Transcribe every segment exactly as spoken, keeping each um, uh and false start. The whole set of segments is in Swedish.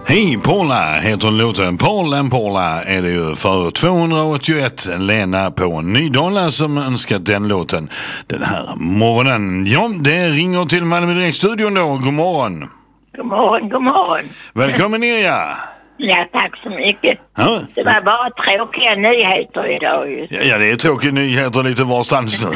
Hej Paula heter låten. Paul and Paula är det ju för tvåhundraåttioett. Lena på Nydala som önskat den låten den här morgonen. Ja, det ringer till Malmö Direkt-studion då. God morgon. God morgon, god morgon. Välkommen ner, ja. Ja, tack så mycket. Ja. Det var bara tråkiga nyheter idag ju. Ja, ja, det är tråkiga nyheter lite varstans nu.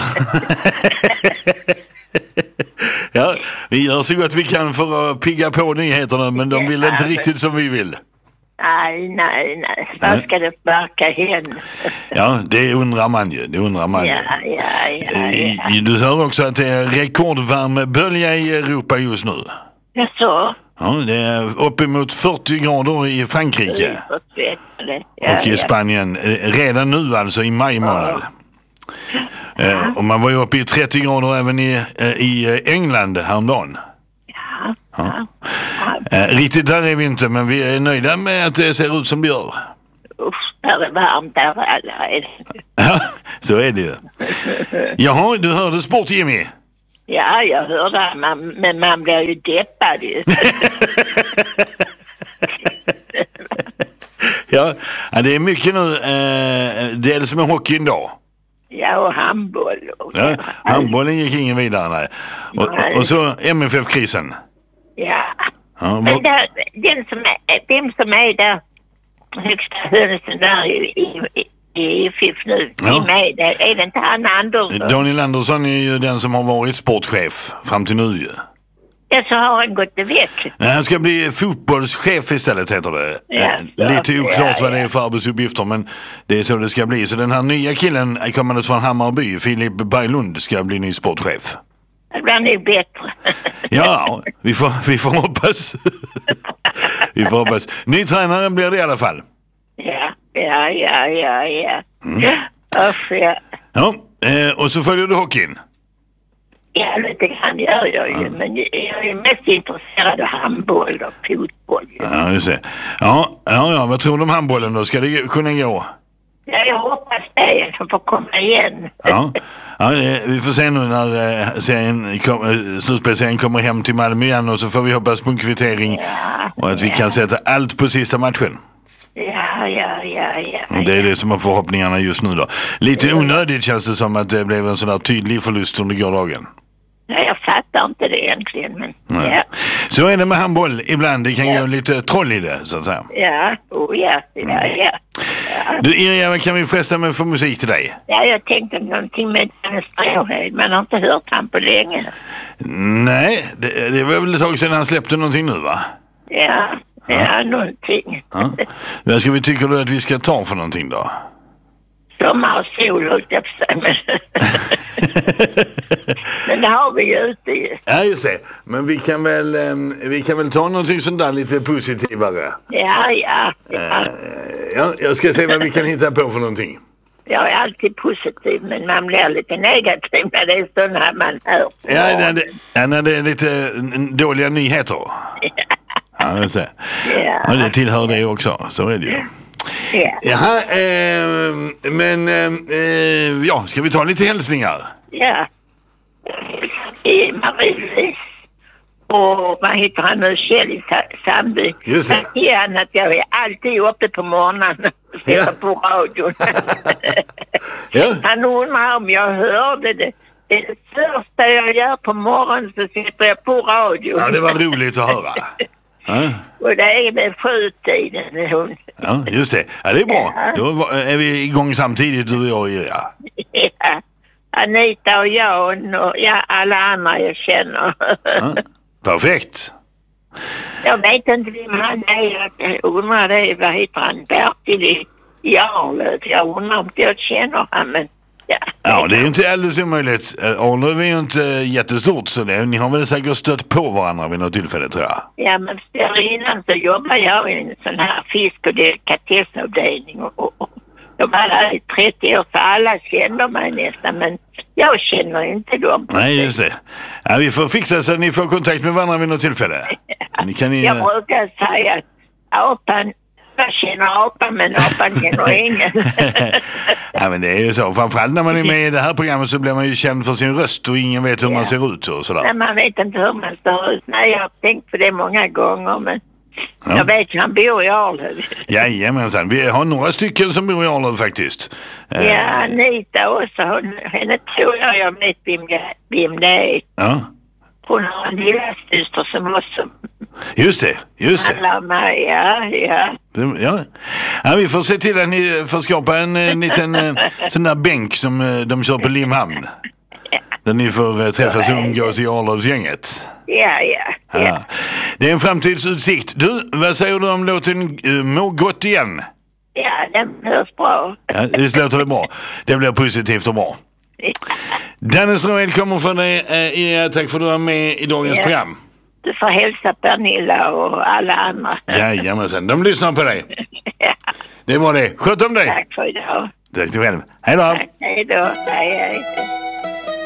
Ja, vi gör så gott vi kan för att pigga på nyheterna, men de vill inte riktigt som vi vill. Nej, nej, nej. Vad ska det sparka hen? Ja, det undrar man ju. Det undrar man ju. Ja, ja, ja, ja. Du hör också att det är rekordvärmebölja i Europa just nu. Ja, så. Ja, det är uppemot fyrtio grader i Frankrike. Ja, och i Spanien. Redan nu alltså i maj månad. Ja. Eh, och man var ju uppe i trettio grader även i, eh, i England häromdagen. Ja. Ja. Ja. Eh, riktigt där är vi inte, men vi är nöjda med att det ser ut som det gör. Usch, där är varmt där alla är. Ja, så är det ju. Jaha, du hörde sport, Jimmy? Ja, jag hörde, man, men man blir ju deppad ju. Ja, det är mycket nu. Eh, det är det som är hockeyn då. Ja, och handboll. Och ja, handbollen gick ingen vidare, nej. Och, och så M F F-krisen. Ja. Ja, men där, den som är, den som är där högsta hönsen där i, i, i F I F nu, ja. Med, är det inte Anna Andersson? Daniel Andersson är ju den som har varit sportchef fram till nu ju. Ja, så har han gått väck. Nej, han ska bli fotbollschef istället, heter det. Ja, eh, lite oklart ja, ja. vad det är för arbetsuppgifter, men det är så det ska bli. Så den här nya killen, kommande från Hammarby, Filip Berglund, ska bli ny sportchef. Det blir nog bättre. Ja, vi får, vi får hoppas. Vi får hoppas. Ny tränare blir det i alla fall. Ja, ja, ja, ja, ja. Mm. Usch, ja. Ja, eh, och så följer du hockeyn. Ja, lite grann gör jag ju, ja. Men jag är mest intresserad av handboll och fotboll. Ju. Ja, just det. Ja, ja, ja, vad tror du om handbollen då? Ska det kunna gå? Ja, jag hoppas det, jag får komma igen. Ja, ja vi får se nu när eh, serien, kom, slutspelserien kommer hem till Malmö igen, och så får vi hoppas på en kvittering, ja, och att vi ja. kan sätta allt på sista matchen. Ja, ja, ja, ja. Och det är det som är förhoppningarna just nu då. Lite onödigt känns det som att det blev en sån där tydlig förlust under gårdagen. Ja, jag fattar inte det egentligen, men ja. ja. Så är det med handboll ibland, det kan ja. gå lite troll i det, så att säga. Ja, oh ja, ja, ja. ja. Du, Irja, vad kan vi fresta med för musik till dig? Ja, jag tänkte någonting med Dennis Stråhed, man har inte hört han på länge. Nej, det, det var väl ett tag sedan han släppte någonting nu, va? Ja, ja, ja någonting. Ja. Vad ska vi tycka du att vi ska ta för någonting då? Sommar och sol, höll jag på sig, men... men det har vi ju ute ju. Ja, just det. Men vi kan väl, vi kan väl ta någonting sånt där lite positivare. Ja, ja. Ja, ja jag ska se vad vi kan hitta på för någonting. Jag är alltid positiv, men man blir lite negativ när det är sådana här man hör. Ja, när det, ja, när det är lite dåliga nyheter. Ja, ja just det. Ja. Ja, det tillhör det också, så är det ju. Ja. Jaha, eh, men eh, ja, ska vi ta lite hälsningar? Ja. I Marie-Louise och vad heter han nu, Kjell i Sandby. Just det. Ja, han att jag är alltid uppe på morgonen och sitter ja. på radion. ja. Han undrar om jag hörde det. Det är det första jag gör på morgonen, så sitter jag på radion. Ja, det var roligt att höra. Ja. Och det är med sjutiden hon. Ja, just det. Ja, det är bra. Ja. Då är vi igång samtidigt, du och jag, Irja. Ja. Anita och jag och ja, alla andra jag känner. Ja. Perfekt. Jag vet inte vem han är. Jag undrar det. Vad heter han? Bertil i, i Arlöv. Jag undrar om jag känner han, men ja. Ja, det är ju inte alldeles omöjligt. Arlöv är ju inte jättestort, så det, ni har väl säkert stött på varandra vid något tillfälle, tror jag. Ja, men innan så jobbar jag i en sån här fisk- och delikatessavdelning och, och, och jag var där i trettio år, så alla känner mig nästan, men jag känner inte dem. Nej, just det. Ja, vi får fixa så att ni får kontakt med varandra vid något tillfälle. Ja. Ni kan ni... Jag brukar säga att apan, jag känner apan, men apan känner ingen. Ja, men det är ju så. Framförallt när man är med i det här programmet så blir man ju känd för sin röst och ingen vet hur ja. man ser ut och sådär. Nej, man vet inte hur man ser ut. Nej, jag har tänkt på det många gånger, men Ja. Jag vet att han bor i Arlöv. Jajamensan, vi har några stycken som bor i Arlöv faktiskt. Ja, Anita också. Hon, henne tror jag jag vet vem, vem det är. Ja. Hon har en lilla syster som också... Just det, just det. Alla mig, ja, ja. Ja. Ja, vi får se till att ni får skapa en, en liten eh, sån där bänk som eh, de kör på Limhamn. Ja. Där ni får eh, träffas och umgås i Arlövsgänget. Ja, ja, ja, ja. Det är en framtidsutsikt. Du, vad säger du om låten uh, Må gott igen? Ja, den hörs bra. Ja, det låter det bra. Det blir positivt och bra. Ja. Dennis Noel kommer från dig. Eh, tack för att du var med i dagens ja. program. Du får hälsa Pernilla och alla andra. Jajamensan, de lyssnar på dig. Ja. Det var det. Sköt om dig. Tack för idag. Tack till själv. Hej då. Tack, hej då. Hej, hej.